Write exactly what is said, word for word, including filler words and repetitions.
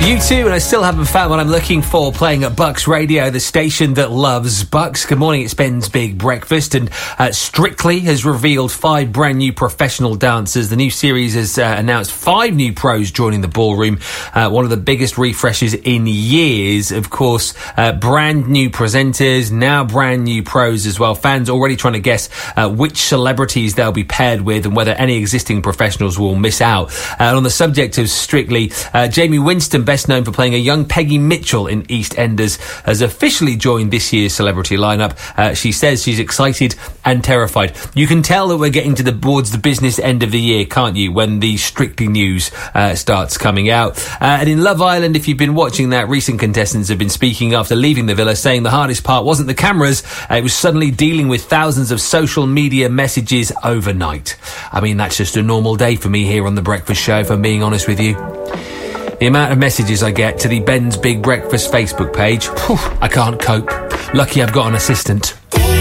You too, and I still haven't found what I'm looking for playing at Bucks Radio, the station that loves Bucks. Good morning, it's Ben's Big Breakfast, and uh, Strictly has revealed five brand new professional dancers. The new series has uh, announced five new pros joining the ballroom, uh, one of the biggest refreshes in years. Of course, uh, brand new presenters, now brand new pros as well. Fans already trying to guess uh, which celebrities they'll be paired with and whether any existing professionals will miss out. Uh, and on the subject of Strictly, uh, Jamie Winston, best known for playing a young Peggy Mitchell in EastEnders, has officially joined this year's celebrity lineup. Uh, she says she's excited and terrified. You can tell that we're getting to the towards the business end of the year, can't you, when the Strictly news uh, starts coming out. Uh, and in Love Island, if you've been watching that, recent contestants have been speaking after leaving the villa, saying the hardest part wasn't the cameras, uh, it was suddenly dealing with thousands of social media messages overnight. I mean, that's just a normal day for me here on The Breakfast Show, if I'm being honest with you. The amount of messages I get to the Ben's Big Breakfast Facebook page, whew, I can't cope. Lucky I've got an assistant.